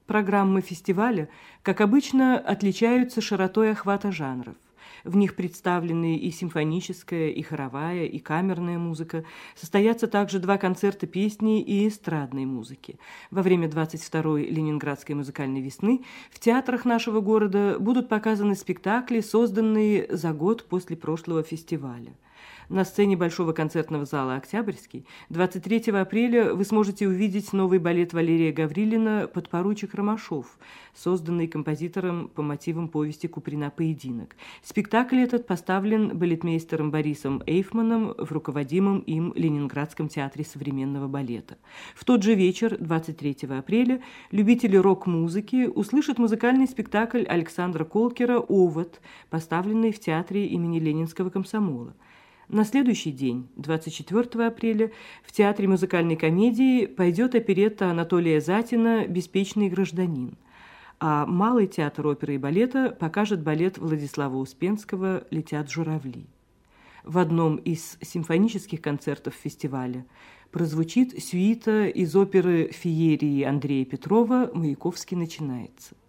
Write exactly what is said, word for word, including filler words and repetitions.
Программы фестиваля, как обычно, отличаются широтой охвата жанров. В них представлены и симфоническая, и хоровая, и камерная музыка. Состоятся также два концерта песни и эстрадной музыки. Во время двадцать второй Ленинградской музыкальной весны в театрах нашего города будут показаны спектакли, созданные за год после прошлого фестиваля. На сцене Большого концертного зала «Октябрьский» двадцать третьего апреля вы сможете увидеть новый балет Валерия Гаврилина «Подпоручик Ромашов», созданный композитором по мотивам повести Куприна «Поединок». Спектакль этот поставлен балетмейстером Борисом Эйфманом в руководимом им Ленинградском театре современного балета. В тот же вечер, двадцать третьего апреля, любители рок-музыки услышат музыкальный спектакль Александра Колкера «Овод», поставленный в театре имени Ленинского комсомола. На следующий день, двадцать четвертого апреля, в Театре музыкальной комедии пойдет оперетта Анатолия Затина «Беспечный гражданин», а Малый театр оперы и балета покажет балет Владислава Успенского «Летят журавли». В одном из симфонических концертов фестиваля прозвучит сюита из оперы «Феерии» Андрея Петрова «Маяковский начинается».